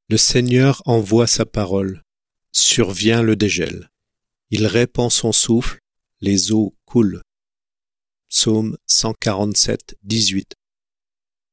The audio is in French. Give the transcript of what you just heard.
Le Seigneur envoie sa parole, survient le dégel. Il répand son souffle, les eaux coulent. Psaume 147, 18.